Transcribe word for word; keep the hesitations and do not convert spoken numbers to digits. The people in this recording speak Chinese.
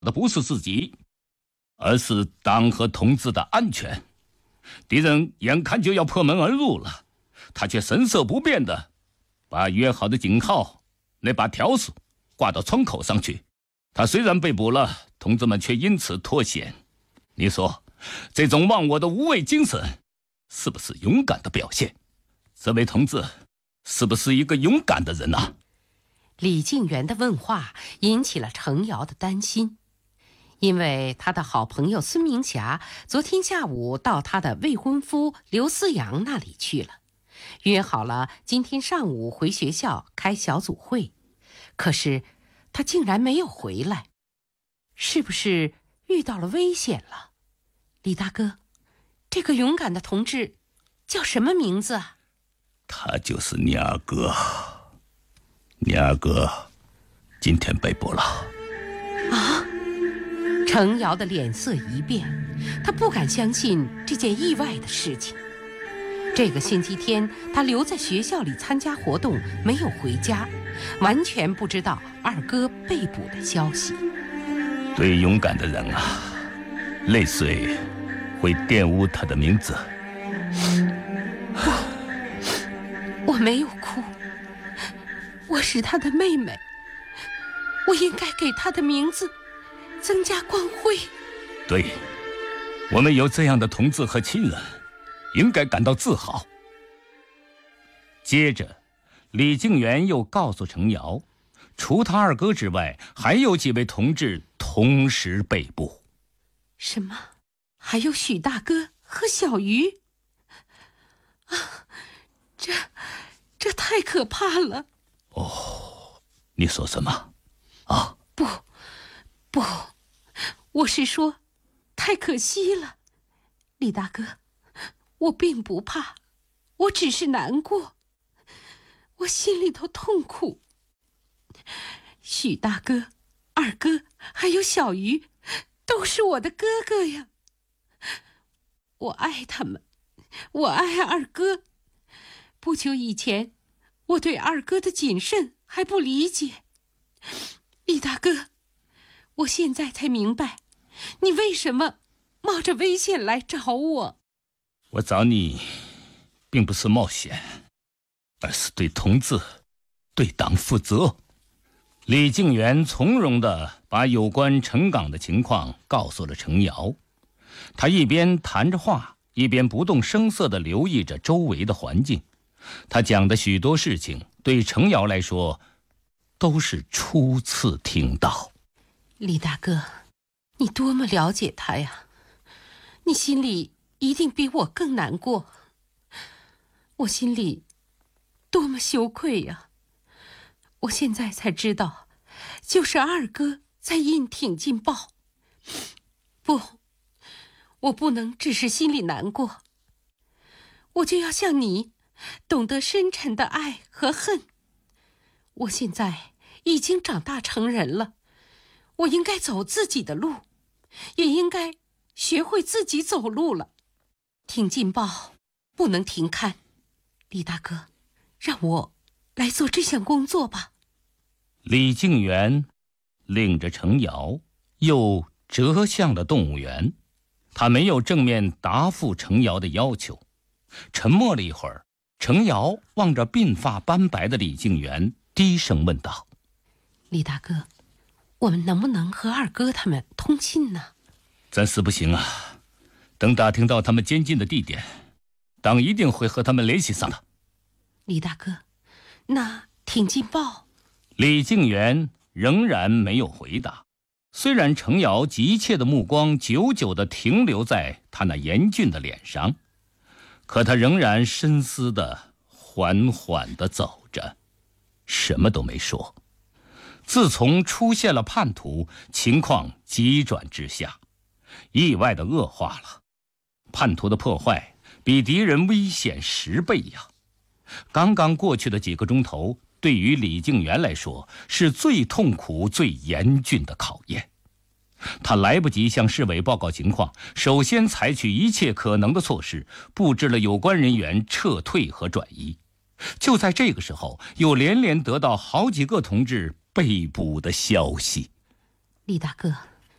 的不是自己，而是党和同志的安全。敌人眼看就要破门而入了，他却神色不变的把约好的警号那把条索挂到窗口上去。他虽然被捕了，同志们却因此脱险。你说这种忘我的无畏精神是不是勇敢的表现？这位同志是不是一个勇敢的人啊？ 李静元的问话引起了程瑶的担心，因为他的好朋友孙明霞昨天下午到他的未婚夫刘思阳那里去了，约好了今天上午回学校开小组会，可是他竟然没有回来，是不是遇到了危险了？李大哥，这个勇敢的同志叫什么名字啊？ 他就是你二哥。你二哥今天被捕了。 啊！程瑶的脸色一变，他不敢相信这件意外的事情。这个星期天他留在学校里参加活动，没有回家，完全不知道二哥被捕的消息。 对勇敢的人啊，泪水会玷污他的名字。 我我没有哭，我是他的妹妹，我应该给他的名字增加光辉。 对，我们有这样的同志和亲人，应该感到自豪。接着李静元又告诉程瑶，除他二哥之外，还有几位同志同时被捕。 什么？还有许大哥和小鱼？啊，这这太可怕了。 哦，你说什么啊？ 不不，我是说太可惜了。李大哥，我并不怕，我只是难过，我心里头痛苦。许大哥、二哥还有小鱼都是我的哥哥呀，我爱他们，我爱二哥。不久以前我对二哥的谨慎还不理解，李大哥，我现在才明白你为什么冒着危险来找我。 我找你并不是冒险，而是对同志对党负责。李静元从容地把有关陈岗的情况告诉了程瑶，他一边谈着话，一边不动声色地留意着周围的环境。他讲的许多事情对程瑶来说都是初次听到。 李大哥，你多么了解他呀，你心里一定比我更难过。我心里多么羞愧呀！我现在才知道，就是二哥在印挺进报。不，我不能只是心里难过，我就要像你懂得深沉的爱和恨。我现在已经长大成人了，我应该走自己的路，也应该学会自己走路了。挺进报不能停刊，李大哥，让我来做这项工作吧。 李静元领着程瑶又折向了动物园，他没有正面答复程瑶的要求。沉默了一会儿，程瑶望着鬓发斑白的李静元，低声问道： 李大哥，我们能不能和二哥他们通信呢？ 暂时不行啊，等打听到他们监禁的地点，党一定会和他们联系上的。 李大哥，那挺进报？ 李静元仍然没有回答，虽然程瑶急切的目光久久地停留在他那严峻的脸上，可他仍然深思地缓缓地走着，什么都没说。自从出现了叛徒，情况急转直下，意外地恶化了。叛徒的破坏比敌人危险十倍呀！刚刚过去的几个钟头，对于李静元来说是最痛苦最严峻的考验。他来不及向市委报告情况，首先采取一切可能的措施，布置了有关人员撤退和转移。就在这个时候，又连连得到好几个同志被捕的消息。 李大哥，